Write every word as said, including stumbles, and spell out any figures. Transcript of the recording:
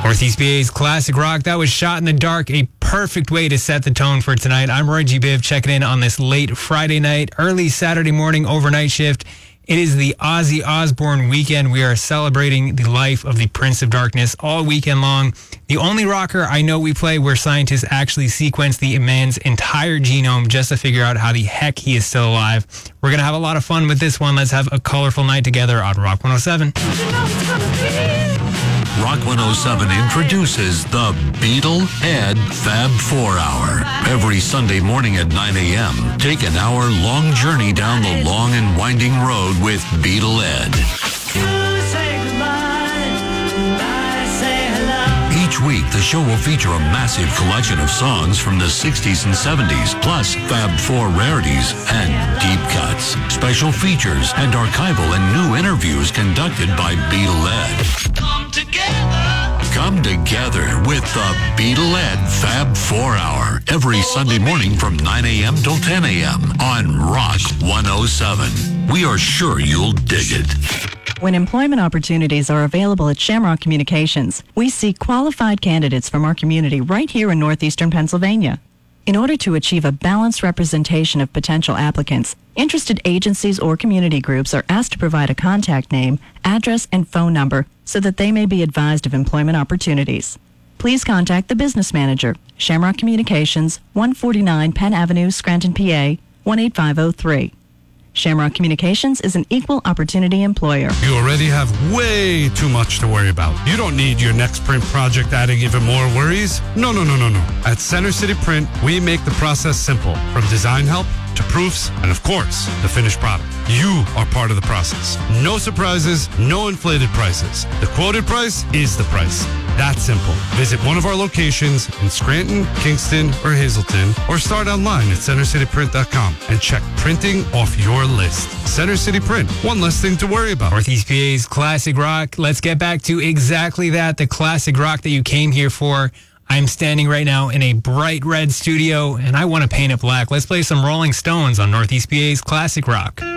Northeast P A's Classic Rock. That was Shot in the Dark, a perfect way to set the tone for tonight. I'm Roy G. Biv checking in on this late Friday night, early Saturday morning overnight shift. It is the Ozzy Osbourne weekend. We are celebrating the life of the Prince of Darkness all weekend long. The only rocker I know we play where scientists actually sequence the man's entire genome just to figure out how the heck he is still alive. We're going to have a lot of fun with this one. Let's have a colorful night together on Rock one oh seven. Rock one oh seven introduces the Beetle-Ed Fab four Hour. Every Sunday morning at nine a.m., take an hour-long journey down the long and winding road with Beetle-Ed. Each week, the show will feature a massive collection of songs from the sixties and seventies, plus Fab four rarities and deep cuts, special features, and archival and new interviews conducted by Beetle-Ed. Come together. Come together with the Beetle-Ed Fab four Hour every Sunday morning from nine a.m. till ten a.m. on Rock one oh seven. We are sure you'll dig it. When employment opportunities are available at Shamrock Communications, we seek qualified candidates from our community right here in northeastern Pennsylvania. In order to achieve a balanced representation of potential applicants, interested agencies or community groups are asked to provide a contact name, address, and phone number so that they may be advised of employment opportunities. Please contact the business manager, Shamrock Communications, one forty-nine Penn Avenue, Scranton, P A, one eight five oh three. Shamrock Communications is an equal opportunity employer. You already have way too much to worry about. You don't need your next print project adding even more worries. No, no, no, no, no. At Center City Print, we make the process simple, from design help to proofs, and of course, the finished product. You are part of the process. No surprises, no inflated prices. The quoted price is the price. That's simple. Visit one of our locations in Scranton, Kingston, or Hazleton, or start online at center city print dot com and check printing off your list. Center City Print, one less thing to worry about. Northeast P A's Classic Rock. Let's get back to exactly that, the classic rock that you came here for. I'm standing right now in a bright red studio, and I want to paint it black. Let's play some Rolling Stones on Northeast P A's Classic Rock.